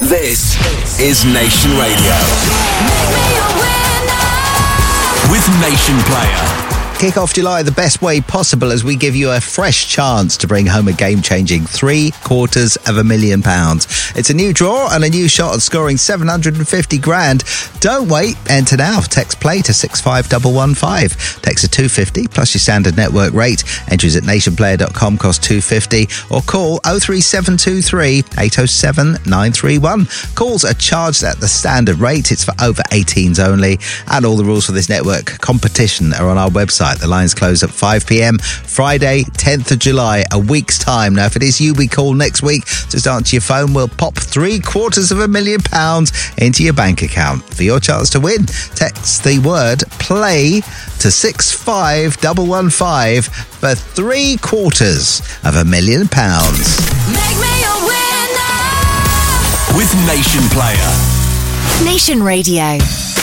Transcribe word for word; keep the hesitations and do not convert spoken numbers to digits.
This is Nation Radio. With Nation Player. Kick off July the best way possible as we give you a fresh chance to bring home a game-changing three quarters of a million pounds. It's a new draw and a new shot at scoring seven hundred fifty grand. Don't wait. Enter now. Text play to six five one one five. Text to two fifty plus your standard network rate. Entries at nation player dot com cost two fifty or call oh three seven two three eight oh seven nine three one. Calls are charged at the standard rate. It's for over eighteens only. And all the rules for this network competition are on our website. The lines close at five p.m. Friday, tenth of July, a week's time. Now, if it is you we call next week, just answer your phone. We'll pop three quarters of a million pounds into your bank account. For your chance to win, text the word play to six five one one five for three quarters of a million pounds. Make me a winner with Nation Player. Nation Radio.